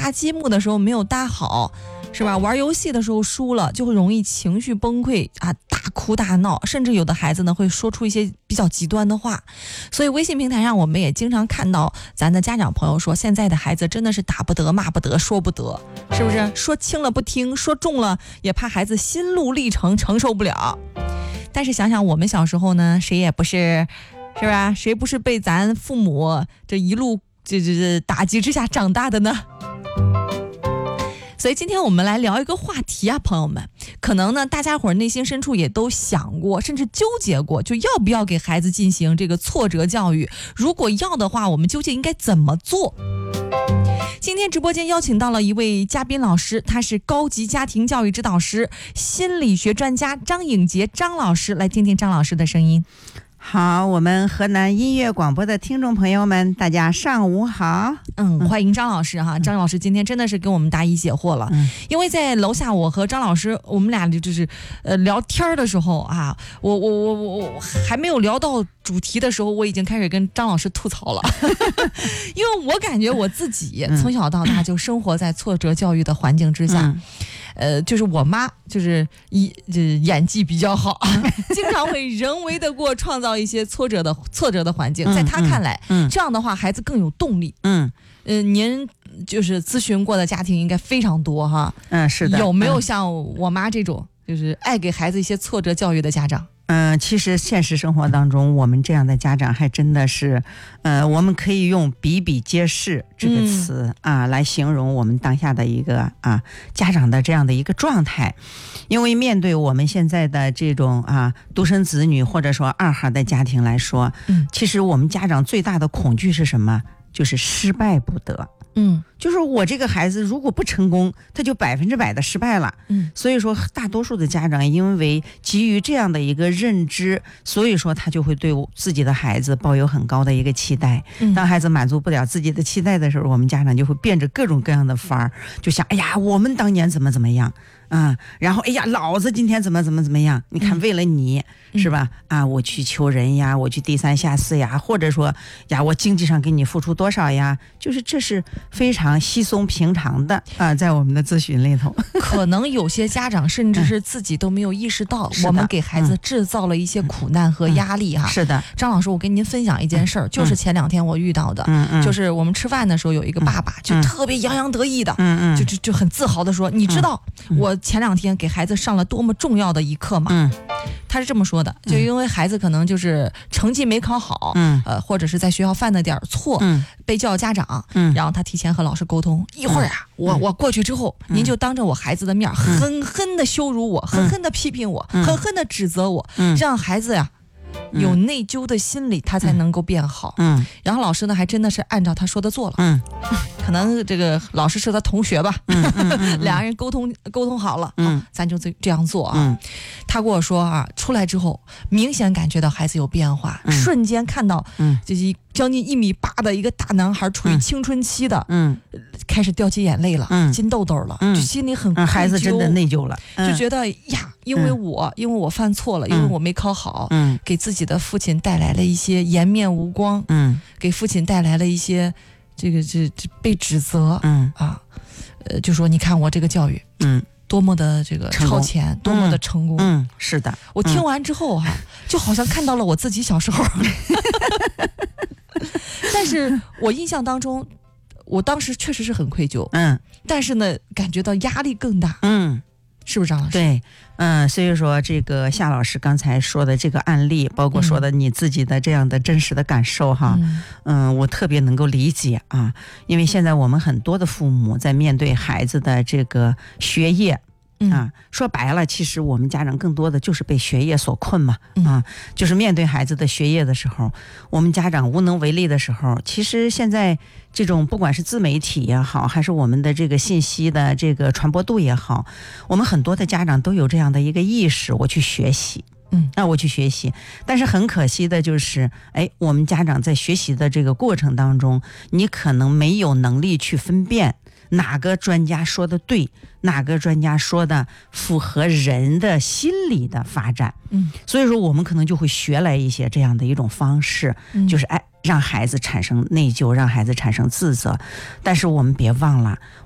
搭积木的时候没有搭好，是吧？玩游戏的时候输了，就会容易情绪崩溃啊，大哭大闹，甚至有的孩子呢会说出一些比较极端的话。所以微信平台上我们也经常看到咱的家长朋友说，现在的孩子真的是打不得、骂不得、说不得，是不是？说轻了不听，说重了也怕孩子心路历程承受不了。但是想想我们小时候呢，谁也不是，是吧？谁不是被咱父母这一路这打击之下长大的呢？所以今天我们来聊一个话题啊，朋友们，可能呢大家伙内心深处也都想过，甚至纠结过，就要不要给孩子进行这个挫折教育？如果要的话，我们究竟应该怎么做？今天直播间邀请到了一位嘉宾老师，他是高级家庭教育指导师、心理学专家张颖杰张老师，来听听张老师的声音。 好，我们河南音乐广播的听众朋友们，大家上午好。 欢迎张老师哈。张老师今天真的是给我们答疑解惑了。因为在楼下，我和张老师我们俩就是聊天的时候啊，我还没有聊到主题的时候，我已经开始跟张老师吐槽了。因为我感觉我自己从小到大就生活在挫折教育的环境之下。就是我妈就是演技比较好，经常会人为的给我创造一些挫折的环境，在她看来，这样的话孩子更有动力。您就是咨询过的家庭应该非常多哈。 是的。 有没有像我妈这种就是爱给孩子一些挫折教育的家长？ 其实现实生活当中，我们这样的家长还真的是，我们可以用比比皆是这个词来形容我们当下的一个家长的这样的一个状态。因为面对我们现在的这种独生子女或者说二孩的家庭来说，其实我们家长最大的恐惧是什么？就是失败不得。就是我这个孩子如果不成功，他就100%的失败了。所以说大多数的家长因为基于这样的一个认知，所以说他就会对自己的孩子抱有很高的一个期待。当孩子满足不了自己的期待的时候，我们家长就会变着各种各样的法儿，就想哎呀我们当年怎么样然后哎呀老子今天怎么样，你看为了你是吧我去求人呀，我去低三下四呀，或者说呀我经济上给你付出多少呀，就是这是非常稀松平常的在我们的咨询里头。 可能有些家长甚至是自己都没有意识到，我们给孩子制造了一些苦难和压力哈。 是的。 张老师，我跟您分享一件事儿，就是前2天我遇到的，就是我们吃饭的时候有一个爸爸就特别洋洋得意的，就很自豪的说，你知道我前2天给孩子上了多么重要的一课吗？他是这么说的，就因为孩子可能就是成绩没考好，或者是在学校犯了点错，被叫家长，然后他提前和老师沟通，一会儿我过去之后，您就当着我孩子的面狠狠的羞辱我，狠狠的批评我，狠狠的指责我，让孩子有内疚的心理，他才能够变好。然后老师呢还真的是按照他说的做了。可能这个老师是他同学吧，两个人沟通好了，咱就这样做啊。他跟我说出来之后明显感觉到孩子有变化，瞬间看到这将近1.8米的一个大男孩，处于青春期的，开始掉起眼泪了，金豆豆了，就心里很愧疚， 孩子真的内疚了， 就觉得呀，因为我犯错了，因为我没考好，给自己的父亲带来了一些颜面无光，给父亲带来了一些这被指责，就说你看我这个教育，多么的这个超前，多么的成功。 是的。 我听完之后就好像看到了我自己小时候。但是我印象当中，我当时确实是很愧疚，但是呢感觉到压力更大。是不是张老师？ 对，所以说这个夏老师刚才说的这个案例，包括说的你自己的这样的真实的感受哈，我特别能够理解因为现在我们很多的父母在面对孩子的这个学业。说白了，其实我们家长更多的就是被学业所困嘛，就是面对孩子的学业的时候，我们家长无能为力的时候，其实现在这种不管是自媒体也好，还是我们的这个信息的这个传播度也好，我们很多的家长都有这样的一个意识，我去学习。我去学习，但是很可惜的就是，我们家长在学习的这个过程当中，你可能没有能力去分辨哪个专家说的对，哪个专家说的符合人的心理的发展。所以说我们可能就会学来一些这样的一种方式，就是让孩子产生内疚，让孩子产生自责。但是我们别忘了，